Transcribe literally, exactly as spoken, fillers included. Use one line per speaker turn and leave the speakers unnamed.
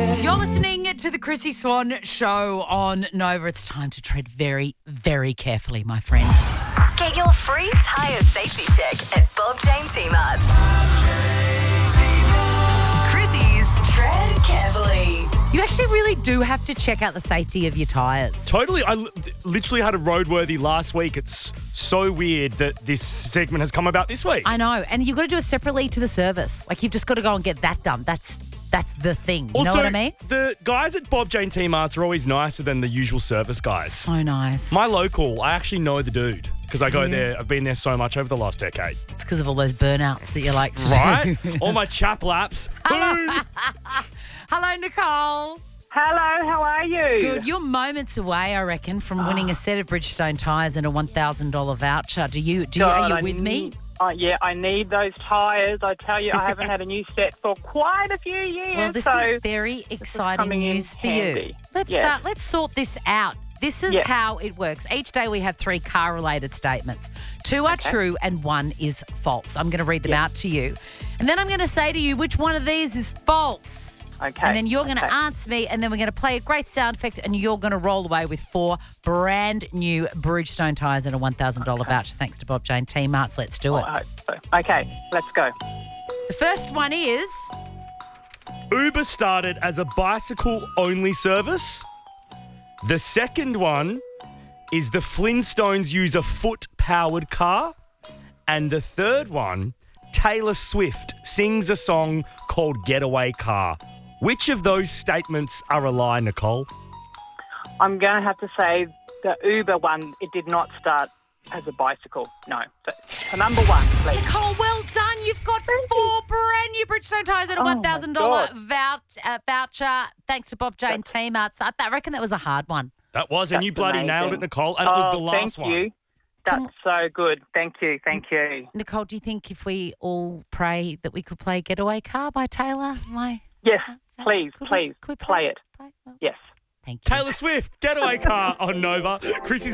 You're listening to the Chrissy Swan Show on Nova. It's time to tread very, very carefully, my friend.
Get your free tyre safety check at Bob Jane T-Marts. Chrissy's Tread Carefully.
You actually really do have to check out the safety of your tyres.
Totally. I li- literally had a roadworthy last week. It's so weird that this segment has come about this week.
I know. And you've got to do it separately to the service. Like, you've just got to go and get that done. That's that's the thing. You
also,
know what I mean?
The guys at Bob Jane T-Marts are always nicer than the usual service guys.
So nice.
My local, I actually know the dude because I go
Yeah.
there. I've been there so much over the last decade.
It's because of all those burnouts that you like to
Right?
do.
All my chap laps. Boom.
Hello, Nicole.
Hello, how are you?
Good. You're moments away, I reckon, from winning a set of Bridgestone tyres and a one thousand dollars voucher. Do you? Do you
God,
are you
I
with me?
need- uh, yeah, I need those tyres. I tell you, I haven't had a new set for quite a few years.
Well, this
so
is very exciting
coming in
news for you.
handy.
Let's
Yes.
uh, let's sort this out. This is
Yes.
how it works. Each day we have three car-related statements. Two are
Okay.
true and one is false. I'm going to read them
Yeah.
out to you. And then I'm going to say to you which one of these is false.
Okay.
And then you're going to
okay.
answer me, and then we're going to play a great sound effect, and you're going to roll away with four brand new Bridgestone tyres and a one thousand dollars voucher thanks to Bob Jane T-Marts. Let's do it.
I hope so. Okay, let's go.
The first one is...
Uber started as a bicycle-only service. The second one is the Flintstones use a foot-powered car. And the third one, Taylor Swift sings a song called Getaway Car. Which of those statements are a lie, Nicole?
I'm going to have to say the Uber one, it did not start as a bicycle. No. So, so number one, please.
Nicole, well done. You've got four brand new Bridgestone tyres and a
Oh, my
one thousand dollars
God.
vouch, uh, voucher thanks to Bob Jane T-Marts. I, I reckon that was a hard one.
That was, and
That's
you bloody nailed it,
amazing.
Nicole, and it
oh,
was the last
thank
one.
you. That's
Come-
so good. Thank you. Thank you.
Nicole, do you think if we all pray that we could play Getaway Car by Taylor? My,
Yes,
is that-
please,
could we-
please,
could we
play it.
Play? Well,
Yes.
Thank you.
Taylor Swift, Getaway Car on Nova. Chrissy's